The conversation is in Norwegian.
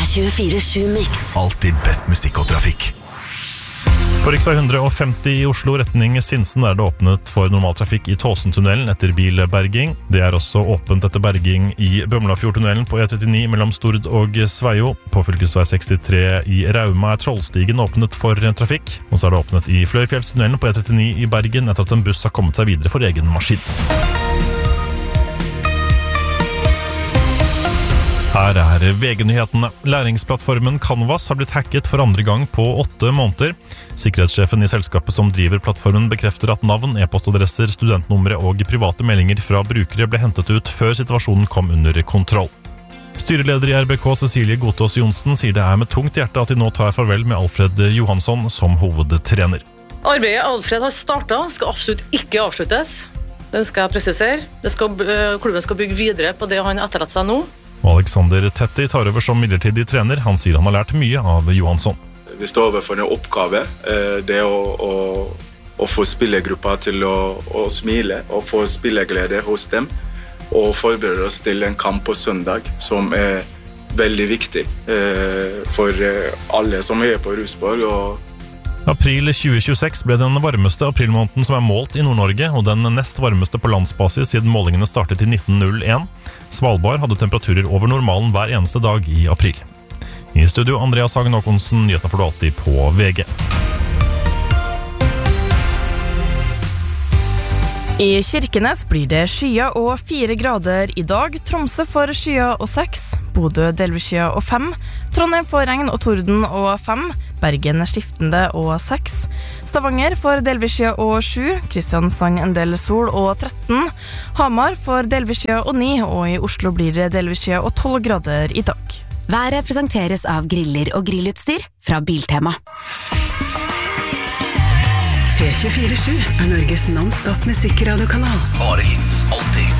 24/7 Mix. Alltid best musikk og trafikk. På riksvei 150 i Oslo, retning Sinsen, er det åpnet for normaltrafikk i Tåsentunnelen etter bilberging. Det er også åpent etter berging i Bømlafjordtunnelen på E39 mellom Stord og Sveio. På fylkesvei 63 i Rauma er Trollstigen åpnet for trafikk. Og så er det åpnet i Fløyfjellstunnelen på E39 i Bergen etter at en buss har kommet seg videre for egen maskin. Her er VG-nyhetene. Læringsplattformen Canvas har blitt hacket for andre gang på 8 måneder. Sikkerhetssjefen i selskapet som driver plattformen bekrefter at navn, e-postadresser, studentnumre og private meldinger fra brukere ble hentet ut før situasjonen kom under kontroll. Styreleder i RBK Cecilie Godtås Johnsen sier det er med tungt hjerte at de nå tar farvel med Alfred Johansson som hovedtrener. Arbeidet Alfred har startet skal absolutt ikke avsluttes. Den skal jeg presisere. Klubben skal bygge videre på det han etterlatt seg nå. Og Alexander Tetti tar over som midlertidig trener. Han sier han har lært mye av Johansson. Vi står overfor en oppgave, det å få spillergruppa til å smile og få spillerglede hos dem, og forberede oss til en kamp på søndag som er veldig viktig for alle som er på Rosenborg. April 2026 ble den varmeste aprilmåneden som er målt i Nord-Norge, og den nest varmeste på landsbasis siden målingene startet i 1901. Svalbard hadde temperaturer over normalen hver eneste dag i april. I studio, Andreas Hagen Håkonsen, nyhetene får du alltid på VG. I Kirkenes blir det skyer og 4 grader i dag. Tromsø får skyer og 6, Bodø delvis skyer og 5, Trondheim får regn og torden og 5, Bergen skiftende og 6, Stavanger får delvis skyer og 7, Kristiansand en del sol og 13, Hamar får delvis skyer og 9, og i Oslo blir det delvis skyer og 12 grader i dag. Været presenteres av griller og grillutstyr fra Biltema. P24/7 er Norges non-stop musikradiokanal. Bare hits, alltid.